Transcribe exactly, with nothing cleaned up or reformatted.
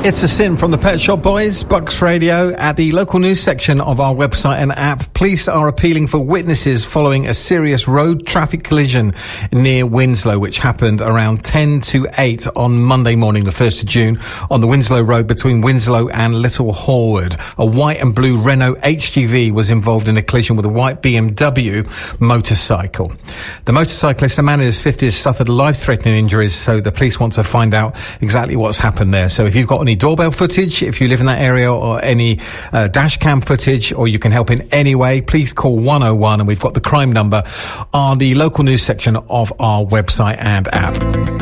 It's a Sin from the Pet Shop Boys, Bucks Radio. At the local news section of our website and app, police are appealing for witnesses following a serious road traffic collision near Winslow, which happened around ten to eight on Monday morning, the first of June, on the Winslow Road between Winslow and Little Horwood. A white and blue Renault H G V was involved in a collision with a white B M W motorcycle. The motorcyclist, a man in his fifties, suffered life-threatening injuries, so the police want to find out exactly what's happened there. So if you've got any doorbell footage, if you live in that area, or any uh, dash cam footage, or you can help in any way, please call one oh one, and we've got the crime number on the local news section of our website and app.